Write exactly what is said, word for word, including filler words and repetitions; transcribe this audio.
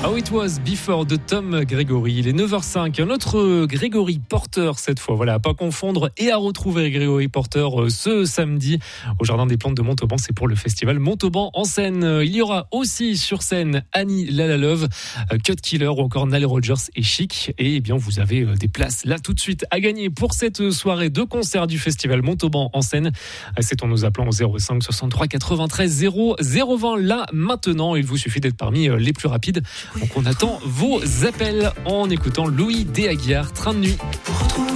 How It Was Before de Tom Gregory. Il est neuf heures cinq. Un autre Gregory Porter cette fois. Voilà, à pas confondre et à retrouver Gregory Porter ce samedi au Jardin des Plantes de Montauban. C'est pour le festival Montauban en scène. Il y aura aussi sur scène Annie Lalalove, Cut Killer ou encore Nile Rodgers et Chic. Et eh bien, vous avez des places là tout de suite à gagner pour cette soirée de concert du festival Montauban en scène. C'est en nous appelant au zéro cinq soixante-trois quatre-vingt-treize zéro zéro vingt là maintenant. Il vous suffit d'être parmi les plus rapides. Donc on attend vos appels en écoutant Louis D. Aguiar, Train de nuit.